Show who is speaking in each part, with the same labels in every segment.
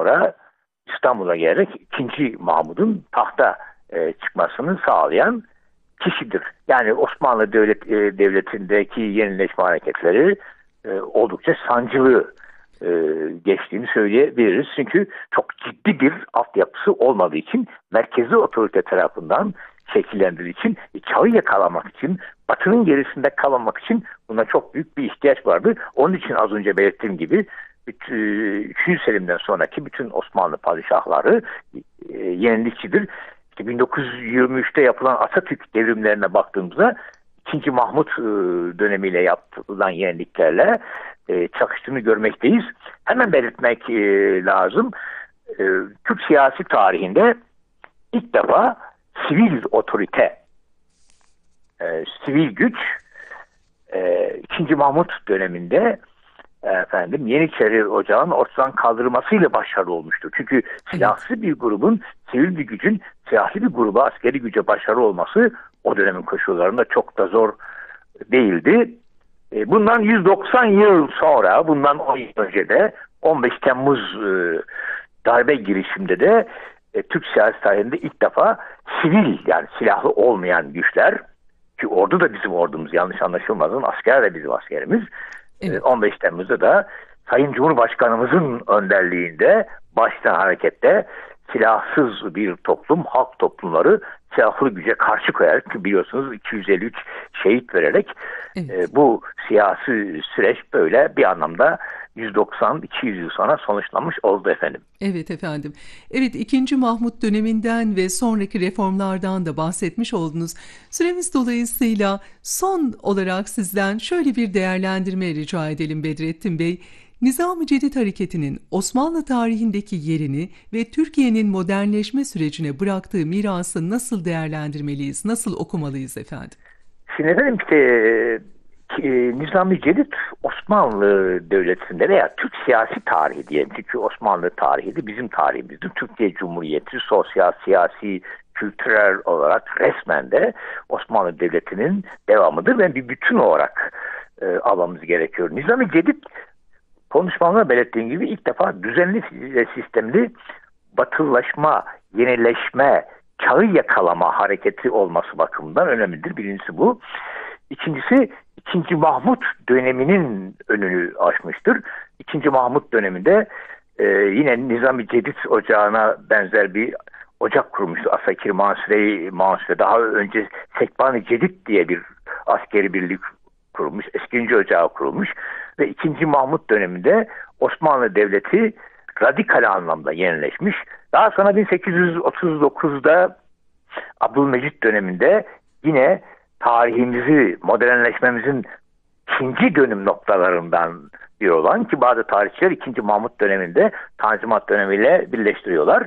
Speaker 1: sonra İstanbul'a gelerek 2. Mahmud'un tahta çıkmasını sağlayan kişidir. Yani Osmanlı Devleti'ndeki yenileşme hareketleri oldukça sancılı geçtiğini söyleyebiliriz. Çünkü çok ciddi bir altyapısı olmadığı için, merkezi otorite tarafından şekillendirildiği için, çağı yakalamak için, Batı'nın gerisinde kalmamak için buna çok büyük bir ihtiyaç vardı. Onun için az önce belirttiğim gibi 3. Selim'den sonraki bütün Osmanlı padişahları yenilikçidir. İşte 1923'te yapılan Atatürk devrimlerine baktığımızda 2. Mahmut dönemiyle yapılan yeniliklerle çakıştığını görmekteyiz. Hemen belirtmek lazım. Türk siyasi tarihinde ilk defa sivil otorite, sivil güç 2. Mahmut döneminde Yeniçeri Ocağı'nın ortadan kaldırılmasıyla başarılı olmuştur. Çünkü silahsız bir grubun, sivil bir gücün silahlı bir gruba, askeri güce başarılı olması o dönemin koşullarında çok da zor değildi. Bundan 190 yıl sonra, bundan 10 yıl önce de 15 Temmuz darbe girişiminde de Türk siyasi tarihinde ilk defa sivil, yani silahlı olmayan güçler, ki ordu da bizim ordumuz, yanlış anlaşılmasın, asker de bizim askerimiz. Evet. 15 Temmuz'da da Sayın Cumhurbaşkanımızın önderliğinde başlayan harekette silahsız bir toplum, halk toplumları silahlı güce karşı koyarak, biliyorsunuz 253 şehit vererek bu siyasi süreç böyle bir anlamda 190-200 yıl sonra sonuçlanmış oldu efendim.
Speaker 2: Evet efendim. Evet, 2. Mahmut döneminden ve sonraki reformlardan da bahsetmiş oldunuz. Süremiz dolayısıyla son olarak sizden şöyle bir değerlendirme rica edelim Bedrettin Bey. Nizam-ı Cedid Hareketi'nin Osmanlı tarihindeki yerini ve Türkiye'nin modernleşme sürecine bıraktığı mirası nasıl değerlendirmeliyiz, nasıl okumalıyız efendim?
Speaker 1: Şimdi efendim Nizam-ı Cedid Osmanlı Devleti'nde veya Türk siyasi tarihi diyelim. Çünkü Osmanlı tarihi de bizim tarihimizdir. Türkiye Cumhuriyeti sosyal, siyasi, kültürel olarak resmen de Osmanlı Devleti'nin devamıdır ve bir bütün olarak almamız gerekiyor. Nizam-ı Cedid, konuşmamda belirttiğim gibi, ilk defa düzenli ve sistemli batılılaşma, yenileşme, çağı yakalama hareketi olması bakımından önemlidir. Birincisi bu. İkincisi 2. Mahmut döneminin önünü açmıştır. 2. Mahmut döneminde yine Nizam-ı Cedid Ocağı'na benzer bir ocak kurmuştu. Asakir Mansure. Daha önce Sekban-ı Cedid diye bir askeri birlik kurulmuş. Eskici Ocağı kurulmuş. Ve 2. Mahmut döneminde Osmanlı Devleti radikal anlamda yenileşmiş. Daha sonra 1839'da Abdülmecit döneminde yine tarihimizi, modernleşmemizin 2. dönüm noktalarından biri olan, ki bazı tarihçiler 2. Mahmut döneminde Tanzimat dönemiyle birleştiriyorlar.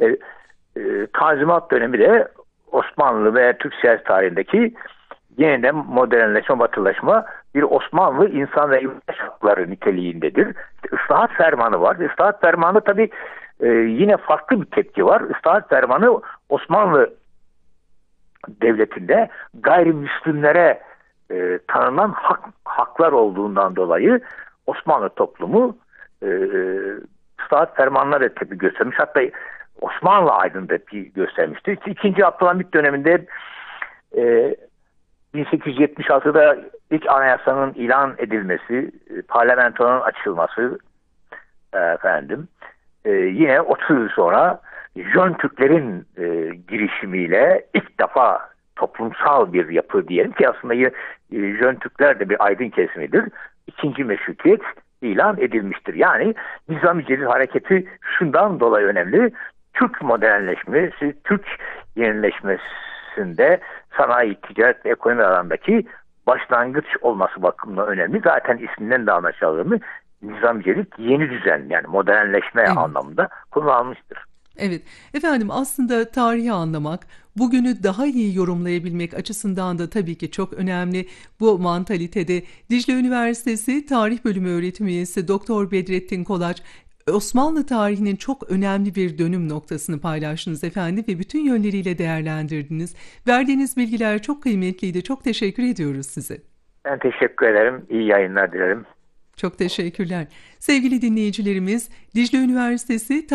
Speaker 1: Tanzimat dönemi de Osmanlı ve Türk siyasi tarihindeki yeniden modernleşme, batılaşma, bir Osmanlı insan ve yurttaş hakları niteliğindedir. Islahat Fermanı var. Islahat Fermanı tabii yine farklı bir tepki var. Islahat Fermanı Osmanlı Devleti'nde gayrimüslimlere tanınan haklar olduğundan dolayı Osmanlı toplumu Islahat Fermanı'na tepki göstermiş. Hatta Osmanlı aydın tepki göstermiştir. 2. Abdülhamit döneminde 1876'da ilk anayasanın ilan edilmesi, parlamentonun açılması yine 30 yıl sonra Jön Türklerin girişimiyle ilk defa toplumsal bir yapı diyelim ki aslında Jön Türkler de bir aydın kesimidir. 2. Meşrutiyet ilan edilmiştir. Yani Nizam-ı Cedid hareketi şundan dolayı önemli. Türk modernleşmesi, Türk yenileşmesinde sanayi, ticaret ve ekonomi alanındaki başlangıç olması bakımından önemli. Zaten isminden de anlaşılır mı? Nizam-ı Cedid yeni düzen, yani modernleşme anlamında kullanılmıştır.
Speaker 2: Evet efendim, aslında tarihi anlamak, bugünü daha iyi yorumlayabilmek açısından da tabii ki çok önemli. Bu mantalitede Dicle Üniversitesi Tarih Bölümü öğretim üyesi Doktor Bedrettin Kolaç, Osmanlı tarihinin çok önemli bir dönüm noktasını paylaştınız efendim ve bütün yönleriyle değerlendirdiniz. Verdiğiniz bilgiler çok kıymetliydi. Çok teşekkür ediyoruz size.
Speaker 1: Ben teşekkür ederim. İyi yayınlar dilerim.
Speaker 2: Çok teşekkürler. Sevgili dinleyicilerimiz, Dicle Üniversitesi